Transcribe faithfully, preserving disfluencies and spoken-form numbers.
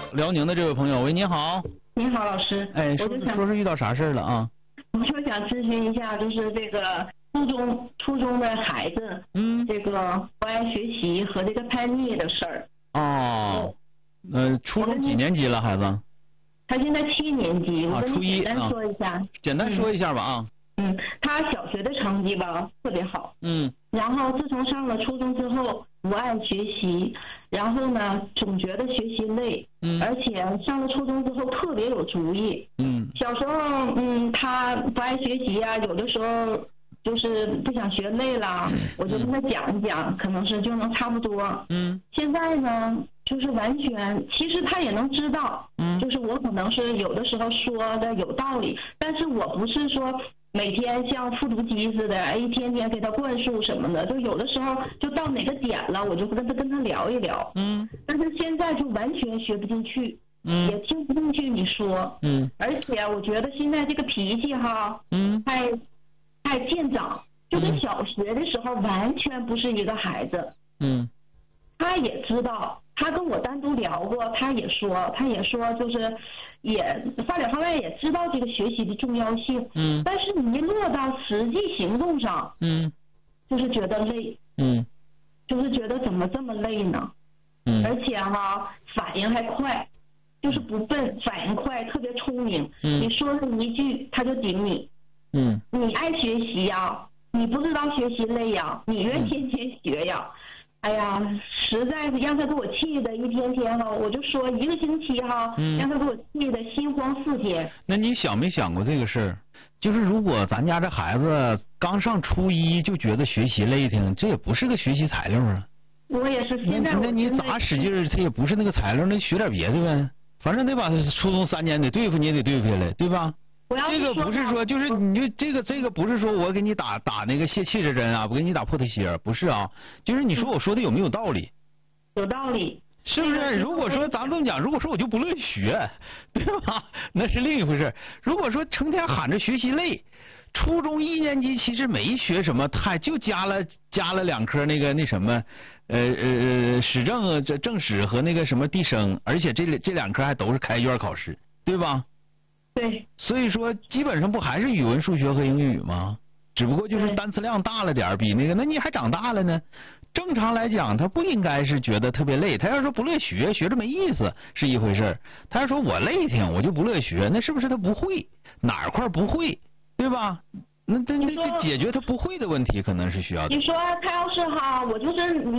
辽宁的这位朋友，喂，你好。 你好，老师。 哎，说我就想说是遇到啥事儿了啊？ 我就想咨询一下，就是这个初中初中的孩子， 嗯， 这个不爱学习和这个叛逆的事儿。 哦，呃，初中几年级了，孩子？ 他现在七年级， 啊， 我跟初一你简单啊。 说一下。 简单说一下吧啊。 嗯，他小学的成绩吧特别好。 嗯。 然后自从上了初中之后，不爱学习，然后呢总觉得学习累。 嗯。 而且上了初中之后特别有主意。 嗯。 小时候嗯他不爱学习啊，有的时候就是不想学累了，嗯、我就跟他讲一讲，可能是就能差不多。 嗯。 现在呢，就是完全，其实他也能知道。嗯。就是我可能是有的时候说的有道理，但是我不是说每天像复读机似的，哎，天天给他灌输什么的，就有的时候就到哪个点了，我就跟他跟他聊一聊。嗯。但是现在就完全学不进去。嗯。也听不进去你说。嗯。而且我觉得现在这个脾气哈。嗯。太。太见长，就跟小学的时候完全不是一个孩子。嗯。他也知道，他跟我单独聊过，他也说，他也说，就是也话里话外也知道这个学习的重要性。嗯。但是你一落到实际行动上，嗯，就是觉得累。嗯。就是觉得怎么这么累呢？嗯。而且哈，反应还快，就是不笨，反应快，特别聪明。嗯。你说了一句，他就顶你。嗯，你爱学习呀，你不知道学习累呀，你愿天天学呀，嗯、哎呀，实在是让他给我气的，一天天哈，我就说一个星期哈，嗯、让他给我气的心慌四天。 那你想没想过这个事儿？就是如果咱家这孩子刚上初一就觉得学习累挺，这也不是个学习材料啊。 我也是现在我。 那你咋使劲儿，他也不是那个材料，那学点别的呗。反正得把初中三年得对付，你也得对付下来，对吧？这个不是说，就是你就这个这个不是说我给你打打那个泄气的针啊，不给你打破腿靴，不是啊，就是你说我说的有没有道理？ 有道理， 是不是？如果说咱这么讲，如果说我就不乐意学，对吧？那是另一回事。如果说成天喊着学习累，初中一年级其实没学什么太，就加了加了两科那个那什么，呃呃史政这政史和那个什么地生，而且这这两科还都是开卷考试，对吧？ 对， 所以说基本上不还是语文、数学和英语吗？只不过就是单词量大了点，比那个，那你还长大了呢。正常来讲，他不应该是觉得特别累。他要说不乐学，学着没意思是一回事。他要说我累挺，我就不乐学，那是不是他不会哪块不会，对吧？那那那解决他不会的问题，可能是需要的。 你说他要是哈，我就是你。